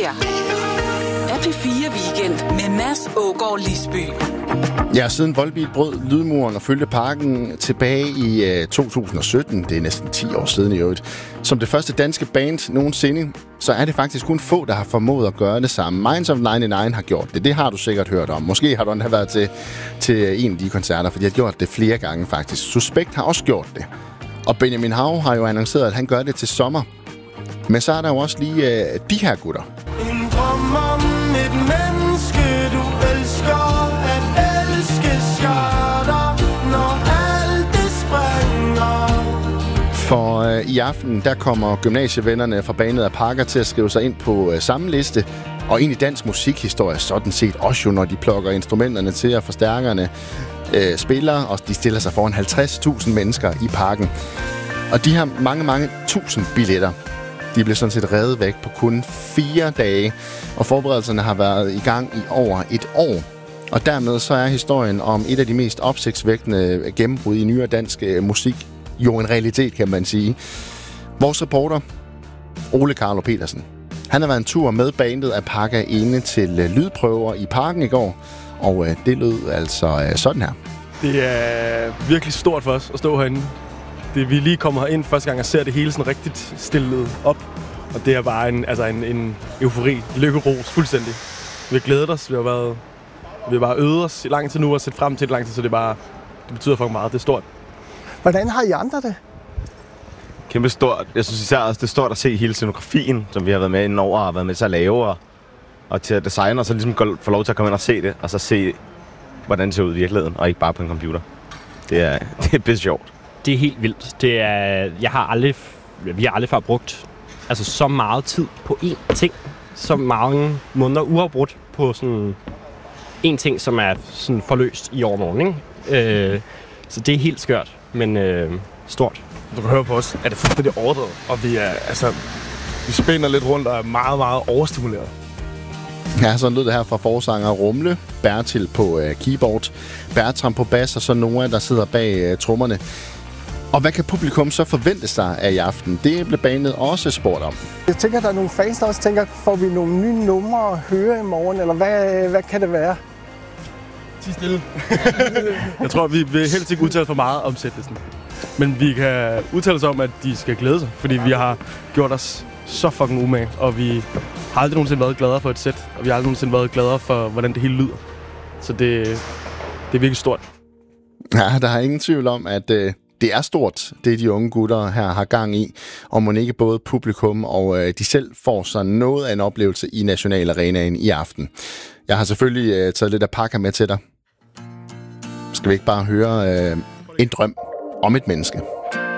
her er P4 Weekend med Mads Aagaard Lisby. Ja, siden Volbeat brød lydmuren og fyldte parken tilbage i 2017, det er næsten 10 år siden i øvrigt, som det første danske band nogensinde, så er det faktisk kun få, der har formået at gøre det samme. Minds of 99 har gjort det. Det har du sikkert hørt om. Måske har du endda været til en af de koncerter, for de har gjort det flere gange faktisk. Suspekt har også gjort det. Og Benjamin Hav har jo annonceret, at han gør det til sommer. Men så er der jo også lige de her gutter. En drøm om et menneske, du elsker, at elske charter, når alt det springer. For i aften, der kommer gymnasievennerne fra bandet af Parker til at skrive sig ind på samme liste. Og ind i dansk musikhistorie sådan set også jo, når de plukker instrumenterne til og forstærkerne spiller, og de stiller sig foran 50.000 mennesker i parken. Og de her mange tusind billetter, de blev sådan set revet væk på kun 4 dage, og forberedelserne har været i gang i over et år. Og dermed så er historien om et af de mest opsigtsvækkende gennembrud i nyere dansk musik jo en realitet, kan man sige. Vores reporter, Ole Carlo Petersen, han har været en tur med bandet af Parker inde til lydprøver i parken i går, og det lød altså sådan her. Det er virkelig stort for os at stå herinde. Vi lige kommer herind første gang og ser det hele sådan rigtigt stillet op. Og det er bare en eufori, lykkeros fuldstændig. Vi har glædet os, vi har bare øvet os i lang tid nu og set frem til det lang tid, så det betyder for meget. Det er stort. Hvordan har I andre det? Kæmpe stort. Jeg synes især også, det er stort at se hele scenografien, som vi har været med inden over og har været med til at lave og til at designe, og så ligesom få lov til at komme ind og se det, og så se, hvordan det ser ud i virkeligheden, og ikke bare på en computer. Det er bedst sjovt. Det er helt vildt. Vi har aldrig før brugt så meget tid på én ting, så mange måneder uafbrudt på sådan en ting, som er sådan forløst i overmorgen, ikke? Så det er helt skørt, men stort. Du kan høre på os, at det fuldstændig overdrevet, og vi spænder lidt rundt og er meget, meget overstimuleret. Ja, sådan lød det her fra forsanger Rumle, Bertil på keyboard, Bertram på bas, og så Noah, der sidder bag trommerne. Og hvad kan publikum så forvente sig af i aften? Det blev bandet også spurgt om. Jeg tænker, der er nogle fans, der også tænker, får vi nogle nye numre at høre i morgen, eller hvad kan det være? Tig stille. Jeg tror, vi vil helst ikke udtale for meget om sætlisten. Men vi kan udtale os om, at de skal glæde sig, fordi vi har gjort os så fucking umage, og vi har aldrig nogensinde været gladere for et sæt, og vi har aldrig nogensinde været gladere for, hvordan det hele lyder. Så det er virkelig stort. Ja, der er ingen tvivl om, at det er stort, det de unge gutter her har gang i, og må ikke både publikum og de selv får sig noget af en oplevelse i Nationalarenaen i aften. Jeg har selvfølgelig taget lidt af Parker med til dig. Skal vi ikke bare høre en drøm om et menneske?